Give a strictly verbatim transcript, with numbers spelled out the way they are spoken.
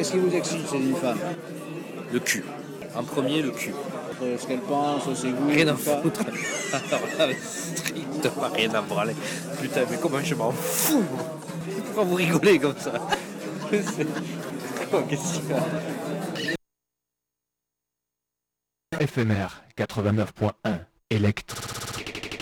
Qu'est-ce qui vous excite chez une femme? Le cul. En premier, le cul. Euh, Ce qu'elle pense, ses goûts, Rien à tout ça. foutre. Alors là, mais strictement rien à branler. Putain, mais comment je m'en fous, moi. Pourquoi vous rigolez comme ça? C'est... Oh, qu'est-ce qu'il y a? F M R quatre-vingt-neuf point un Electre.